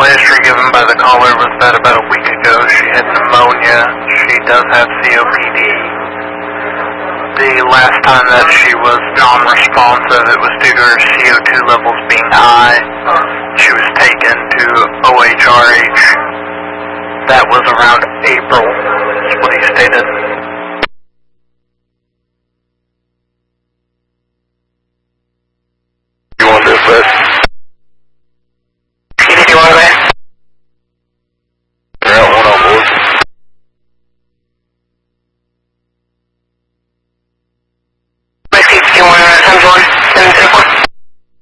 history given by the caller was that about a week ago she had pneumonia. She does have COPD. The last time that she was non-responsive, it was due to her CO2 levels being high. She was taken to OHRH. That was around April, is what he stated. You want this list? You want that? Yeah, one on board. Whiskey, you want to 10-4?